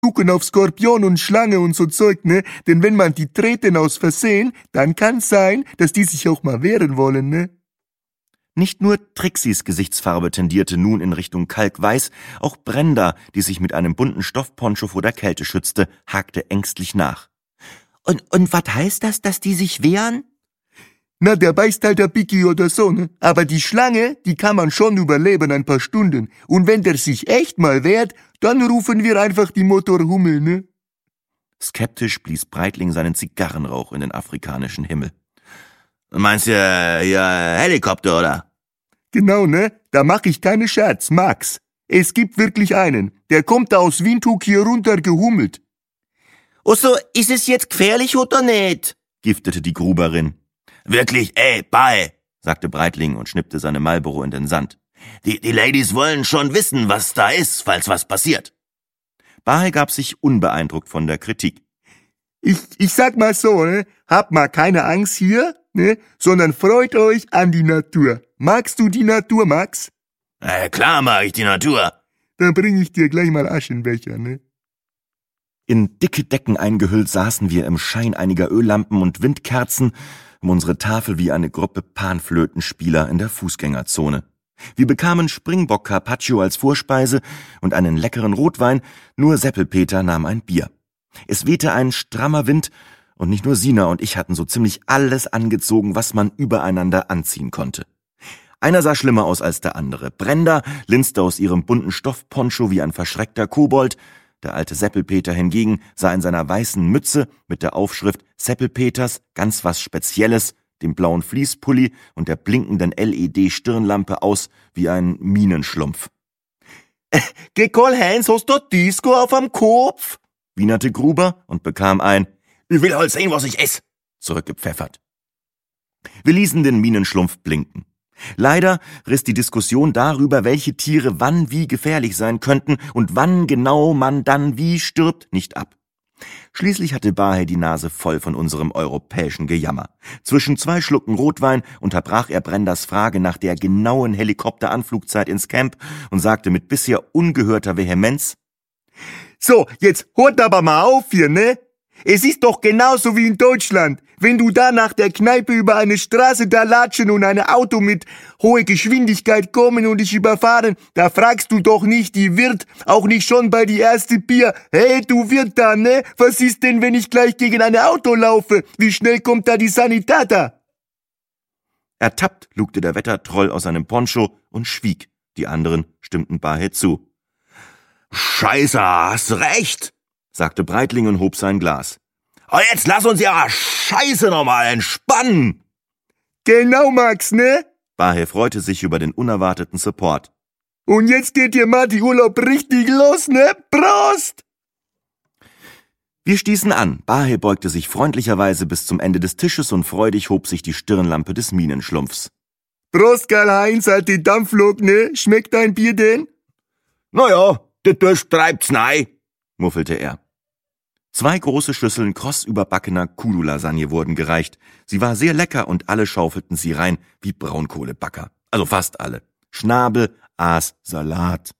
gucken auf Skorpion und Schlange und so Zeug, ne? Denn wenn man die treten aus Versehen, dann kann's sein, dass die sich auch mal wehren wollen, ne? Nicht nur Trixis Gesichtsfarbe tendierte nun in Richtung Kalkweiß, auch Brenda, die sich mit einem bunten Stoffponcho vor der Kälte schützte, hakte ängstlich nach. Und was heißt das, dass die sich wehren? Na, der beißt halt der Piki oder so, ne? Aber die Schlange, die kann man schon überleben ein paar Stunden. Und wenn der sich echt mal wehrt, dann rufen wir einfach die Motorhummel, ne? Skeptisch blies Breitling seinen Zigarrenrauch in den afrikanischen Himmel. Meinst du ja Helikopter, oder? Genau, ne? Da mach ich keine Scherz, Max. Es gibt wirklich einen. Der kommt da aus Windhoek hier runter gehummelt. Oh so, ist es jetzt gefährlich oder nicht? Giftete die Gruberin. Wirklich, bye, sagte Breitling und schnippte seine Marlboro in den Sand. Die Ladies wollen schon wissen, was da ist, falls was passiert. Bahe gab sich unbeeindruckt von der Kritik. Ich sag mal so, ne? Habt mal keine Angst hier, ne? Sondern freut euch an die Natur. Magst du die Natur, Max? Klar mag ich die Natur. Dann bring ich dir gleich mal Aschenbecher, ne? In dicke Decken eingehüllt saßen wir im Schein einiger Öllampen und Windkerzen um unsere Tafel wie eine Gruppe Panflötenspieler in der Fußgängerzone. Wir bekamen Springbock Carpaccio als Vorspeise und einen leckeren Rotwein, nur Seppelpeter nahm ein Bier. Es wehte ein strammer Wind und nicht nur Sina und ich hatten so ziemlich alles angezogen, was man übereinander anziehen konnte. Einer sah schlimmer aus als der andere. Brenda linste aus ihrem bunten Stoffponcho wie ein verschreckter Kobold. Der alte Seppelpeter hingegen sah in seiner weißen Mütze mit der Aufschrift Seppelpeters ganz was Spezielles, dem blauen Fließpulli und der blinkenden LED-Stirnlampe aus wie ein Minenschlumpf. Geh Karl-Heinz, hast du Disco auf am Kopf? Wienerte Gruber und bekam ein Ich will halt sehen, was ich ess, zurückgepfeffert. Wir ließen den Minenschlumpf blinken. Leider riss die Diskussion darüber, welche Tiere wann wie gefährlich sein könnten und wann genau man dann wie stirbt, nicht ab. Schließlich hatte Bahe die Nase voll von unserem europäischen Gejammer. Zwischen 2 Schlucken Rotwein unterbrach er Brendas Frage nach der genauen Helikopteranflugzeit ins Camp und sagte mit bisher ungehörter Vehemenz: So, jetzt hört aber mal auf hier, ne? Es ist doch genauso wie in Deutschland. Wenn du da nach der Kneipe über eine Straße da latschen und ein Auto mit hoher Geschwindigkeit kommen und dich überfahren, da fragst du doch nicht die Wirt, auch nicht schon bei die erste Bier. Hey, du Wirt da, ne? Was ist denn, wenn ich gleich gegen ein Auto laufe? Wie schnell kommt da die Sanitata? Ertappt lugte der Wettertroll aus seinem Poncho und schwieg. Die anderen stimmten Bahe zu. Scheiße, hast recht, sagte Breitling und hob sein Glas. Aber jetzt lass uns ja Scheiße nochmal entspannen. Genau, Max, ne? Bahe freute sich über den unerwarteten Support. Und jetzt geht hier mal die Urlaub richtig los, ne? Prost! Wir stießen an. Bahe beugte sich freundlicherweise bis zum Ende des Tisches und freudig hob sich die Stirnlampe des Minenschlumpfs. Prost, Karl-Heinz, alte Dampflok, ne? Schmeckt dein Bier denn? Naja, der Durst treibt's nei, muffelte er. 2 große Schüsseln kross überbackener Kudu-Lasagne wurden gereicht. Sie war sehr lecker und alle schaufelten sie rein wie Braunkohlebacker. Also fast alle. Schnabel, Aas, Salat.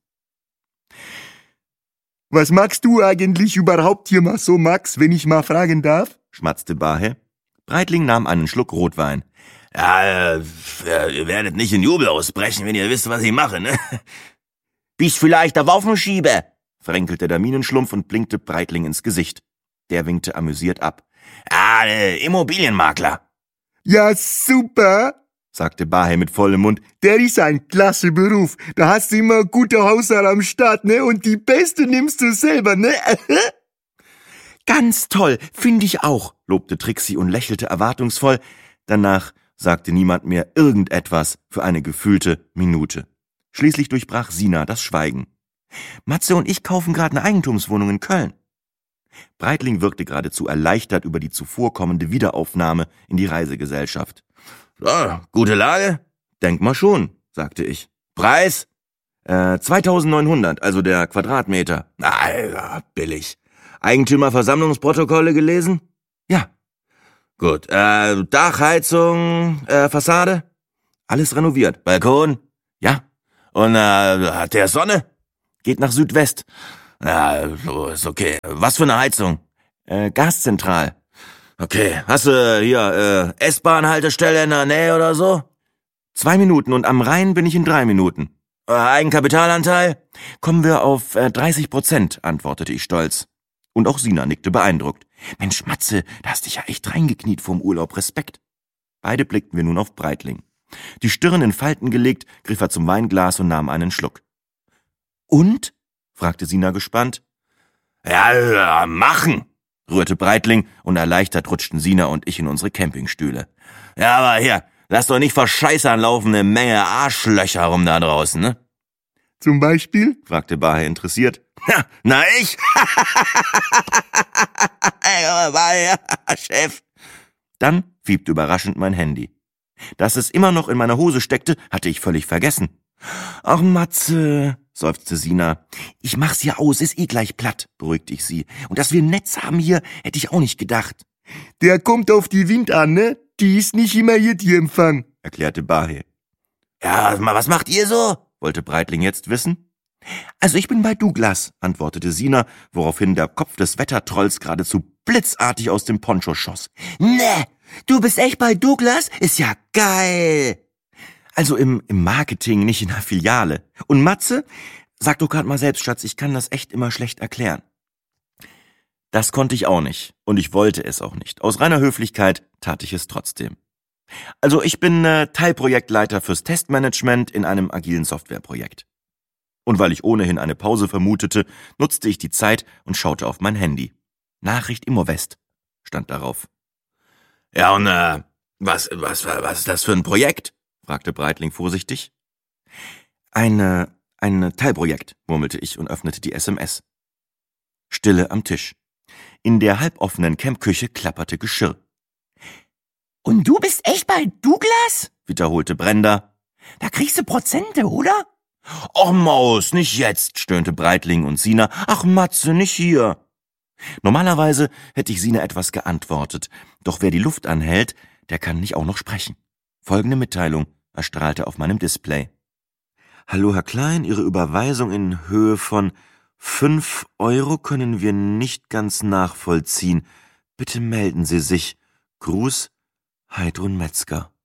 Was magst du eigentlich überhaupt hier mal so, Max, wenn ich mal fragen darf? Schmatzte Bahe. Breitling nahm einen Schluck Rotwein. Ja, ihr werdet nicht in Jubel ausbrechen, wenn ihr wisst, was ich mache, ne? Bist vielleicht der Waffenschieber? Fränkelte der Minenschlumpf und blinkte Breitling ins Gesicht. Der winkte amüsiert ab. Immobilienmakler. Ja, super, sagte Bahe mit vollem Mund. Der ist ein klasse Beruf. Da hast du immer gute Hausherr am Start, ne? Und die Beste nimmst du selber, ne? Ganz toll, finde ich auch, lobte Trixi und lächelte erwartungsvoll. Danach sagte niemand mehr irgendetwas für eine gefühlte Minute. Schließlich durchbrach Sina das Schweigen. Matze und ich kaufen gerade eine Eigentumswohnung in Köln. Breitling wirkte geradezu erleichtert über die zuvorkommende Wiederaufnahme in die Reisegesellschaft. Ja, gute Lage? Denk mal schon, sagte ich. Preis? 2.900, also der Quadratmeter. Ja, billig. Eigentümerversammlungsprotokolle gelesen? Ja. Gut, Dach, Heizung, Fassade? Alles renoviert. Balkon? Ja. Und hat der Sonne? Geht nach Südwest. Ja, so ist okay. Was für eine Heizung? Gaszentral. Okay, hast du hier S-Bahn-Haltestelle in der Nähe oder so? 2 Minuten und am Rhein bin ich in 3 Minuten. Eigenkapitalanteil? Kommen wir auf 30%, antwortete ich stolz. Und auch Sina nickte beeindruckt. Mensch, Matze, da hast dich ja echt reingekniet vorm Urlaub, Respekt. Beide blickten wir nun auf Breitling. Die Stirn in Falten gelegt, griff er zum Weinglas und nahm einen Schluck. Und? Fragte Sina gespannt. Ja, machen, rührte Breitling und erleichtert rutschten Sina und ich in unsere Campingstühle. Ja, aber hier, lass doch nicht verscheißern laufen, eine Menge Arschlöcher rum da draußen, ne? Zum Beispiel? Fragte Bahe interessiert. Ja, na ich? Chef. Dann piepte überraschend mein Handy. Dass es immer noch in meiner Hose steckte, hatte ich völlig vergessen. Ach, Matze, seufzte Sina. Ich mach's ja aus, ist eh gleich platt, beruhigte ich sie. Und dass wir ein Netz haben hier, hätte ich auch nicht gedacht. Der kommt auf die Wind an, ne? Die ist nicht immer hier, die Empfang, erklärte Bahe. Ja, was macht ihr so? Wollte Breitling jetzt wissen. Also ich bin bei Douglas, antwortete Sina, woraufhin der Kopf des Wettertrolls geradezu blitzartig aus dem Poncho schoss. Ne, du bist echt bei Douglas? Ist ja geil. Also im Marketing, nicht in der Filiale. Und Matze? Sag doch grad mal selbst, Schatz, ich kann das echt immer schlecht erklären. Das konnte ich auch nicht. Und ich wollte es auch nicht. Aus reiner Höflichkeit tat ich es trotzdem. Also ich bin Teilprojektleiter fürs Testmanagement in einem agilen Softwareprojekt. Und weil ich ohnehin eine Pause vermutete, nutzte ich die Zeit und schaute auf mein Handy. Nachricht Immovest stand darauf. Ja, und was ist das für ein Projekt? Fragte Breitling vorsichtig. Ein Teilprojekt, murmelte ich und öffnete die SMS. Stille am Tisch. In der halboffenen Campküche klapperte Geschirr. Und du bist echt bei Douglas? Wiederholte Brenda. Da kriegst du Prozente, oder? Och Maus, nicht jetzt, stöhnte Breitling und Sina. Ach Matze, nicht hier. Normalerweise hätte ich Sina etwas geantwortet, doch wer die Luft anhält, der kann nicht auch noch sprechen. Folgende Mitteilung erstrahlte auf meinem Display. Hallo Herr Klein, Ihre Überweisung in Höhe von 5 € können wir nicht ganz nachvollziehen. Bitte melden Sie sich. Gruß, Heidrun Metzger.